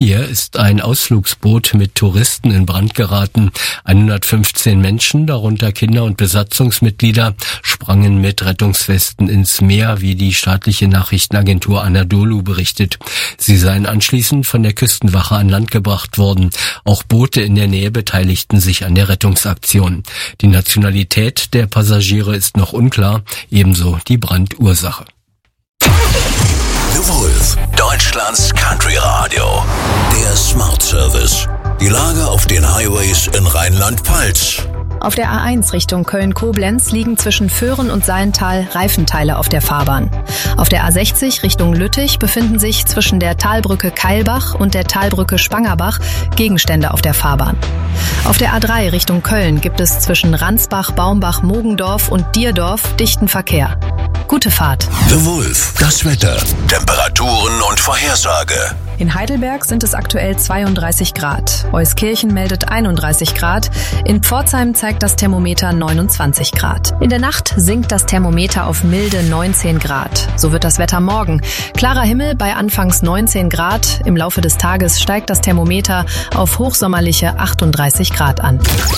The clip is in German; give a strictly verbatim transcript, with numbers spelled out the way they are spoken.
Trier ist ein Ausflugsboot mit Touristen in Brand geraten. hundertfünfzehn Menschen, darunter Kinder und Besatzungsmitglieder, sprangen mit Rettungswesten ins Meer, wie die staatliche Nachrichtenagentur Anadolu berichtet. Sie seien anschließend von der Küstenwache an Land gebracht worden. Auch Boote in der Nähe beteiligten sich an der Rettungsaktion. Die Nationalität der Passagiere ist noch unklar, ebenso die Brandursache. The Wolf, Deutschlands Country Radio. Der Smart Service. Die Lage auf den Highways in Rheinland-Pfalz. Auf der A eins Richtung Köln-Koblenz liegen zwischen Föhren und Salental Reifenteile auf der Fahrbahn. Auf der A sechzig Richtung Lüttich befinden sich zwischen der Talbrücke Keilbach und der Talbrücke Spangerbach Gegenstände auf der Fahrbahn. Auf der A drei Richtung Köln gibt es zwischen Ransbach, Baumbach, Mogendorf und Dierdorf dichten Verkehr. Gute Fahrt. The Wolf, das Wetter, Temperaturen und Vorhersage. In Heidelberg sind es aktuell zweiunddreißig Grad. Euskirchen meldet einunddreißig Grad. In Pforzheim zeigt das Thermometer neunundzwanzig Grad. In der Nacht sinkt das Thermometer auf milde neunzehn Grad. So wird das Wetter morgen. Klarer Himmel bei anfangs neunzehn Grad. Im Laufe des Tages steigt das Thermometer auf hochsommerliche achtunddreißig Grad an.